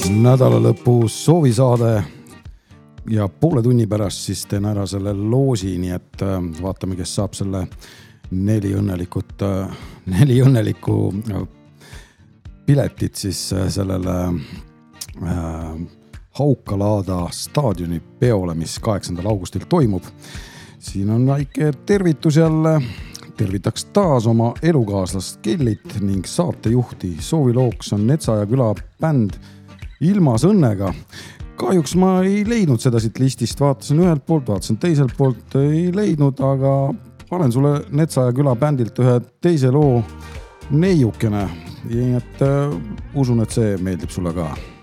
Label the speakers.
Speaker 1: Nädalalõpu soovisaade ja poole tunni pärast siis teen ära selle loosi, nii et vaatame, kes saab selle neli õnnelikku piletit siis sellele Haukalaada staadioni peole, mis 8. augustil toimub. Siin on väike tervitus jälle. Tervitaks taas oma elukaaslast Kellit ning saatejuhti. Soovilooks on Netsaja küla bänd Ilmas õnnega. Kahjuks ma ei leidnud seda siit listist. Vaatasin ühelt poolt, vaatasin teiselt poolt. Ei leidnud, aga panen sulle Netsaja küla bändilt ühe teise loo Neiukene. Nii et usun, et see meeldib sulle ka.